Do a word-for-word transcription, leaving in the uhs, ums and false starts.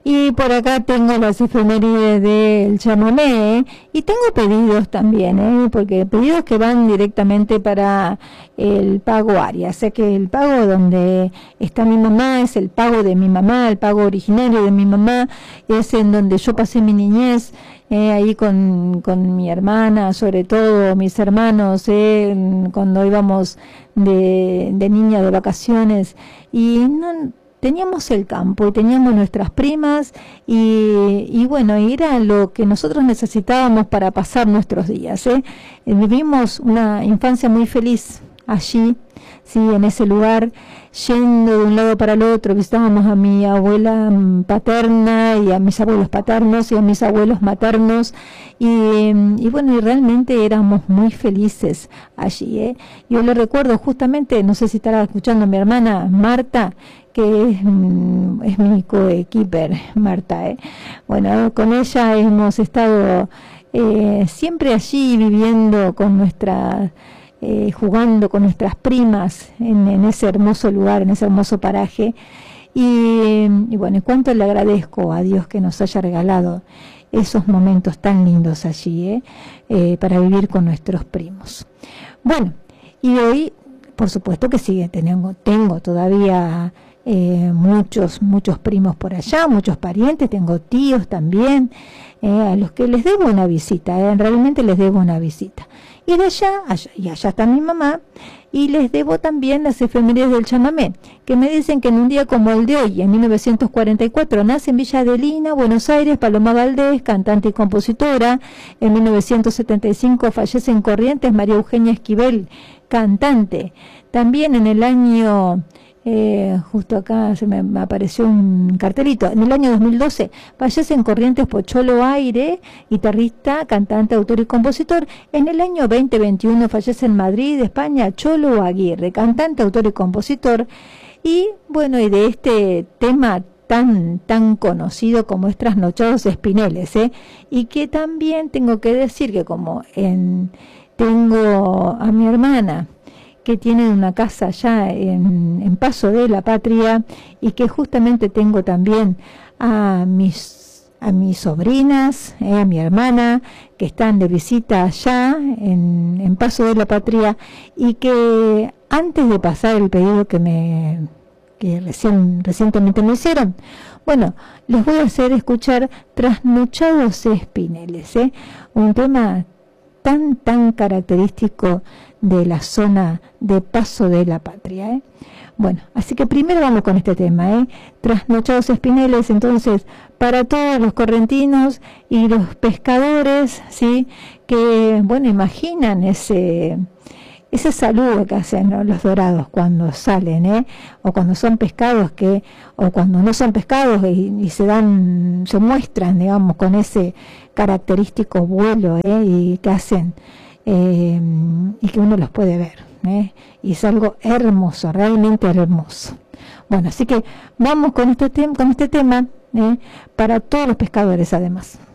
Y por acá tengo las efemérides del chamamé, ¿eh? Y tengo pedidos también, ¿eh? Porque pedidos que van directamente para el pago ARIA. O sea que el pago donde está mi mamá es el pago de mi mamá, el pago originario de mi mamá, es en donde yo pasé mi niñez, eh, ahí con, con mi hermana, sobre todo mis hermanos, eh, cuando íbamos de, de niña de vacaciones. Y no... teníamos el campo y teníamos nuestras primas y, y bueno, era lo que nosotros necesitábamos para pasar nuestros días, ¿eh? Vivimos una infancia muy feliz allí, sí, en ese lugar, yendo de un lado para el otro. Visitábamos a mi abuela paterna y a mis abuelos paternos y a mis abuelos maternos y, y bueno, y realmente éramos muy felices allí, ¿eh? Yo lo recuerdo justamente, no sé si estará escuchando mi hermana Marta, que es, es mi coequiper, Marta, ¿eh? Bueno, con ella hemos estado eh, siempre allí viviendo con nuestra, eh, jugando con nuestras primas en, en ese hermoso lugar, en ese hermoso paraje. Y, y bueno, cuánto le agradezco a Dios que nos haya regalado esos momentos tan lindos allí, ¿eh? Eh, para vivir con nuestros primos. Bueno, y hoy, por supuesto que sigue, tengo, tengo todavía... Eh, muchos, muchos primos por allá, muchos parientes, tengo tíos también, eh, a los que les debo una visita, eh, realmente les debo una visita. Y de allá, allá, y allá está mi mamá, y les debo también las efemérides del chamamé, que me dicen que en un día como el de hoy, en mil novecientos cuarenta y cuatro, nace en Villa Adelina, Buenos Aires, Paloma Valdés, cantante y compositora. En mil novecientos setenta y cinco fallece en Corrientes María Eugenia Esquivel, cantante. También en el año... Eh, justo acá se me, me apareció un cartelito. En el año dos mil doce fallece en Corrientes Pocholo Aire, guitarrista, cantante, autor y compositor. En el año veinte veintiuno fallece en Madrid, España, Cholo Aguirre, cantante, autor y compositor. Y bueno, y de este tema tan tan conocido como es Trasnochados Espineles, ¿eh? Y que también tengo que decir que como en tengo a mi hermana que tienen una casa allá en, en Paso de la Patria, y que justamente tengo también a mis a mis sobrinas, eh, a mi hermana, que están de visita allá en, en Paso de la Patria, y que antes de pasar el pedido que me que recién recientemente me hicieron, bueno, les voy a hacer escuchar Trasnochados Espineles, ¿eh? Un tema tan tan característico de la zona de Paso de la Patria, ¿eh? Bueno, así que primero vamos con este tema, ¿eh? Trasnochados Espineles, entonces, para todos los correntinos y los pescadores, ¿sí? Que, bueno, imaginan ese ese saludo que hacen, ¿no?, los dorados cuando salen, ¿eh? O cuando son pescados, que o cuando no son pescados y, y se dan, se muestran, digamos, con ese característico vuelo, ¿eh? Y que hacen, eh, y que uno los puede ver, ¿eh? Y es algo hermoso, realmente hermoso. Bueno, así que vamos con este, tem con este tema, ¿eh? Para todos los pescadores además.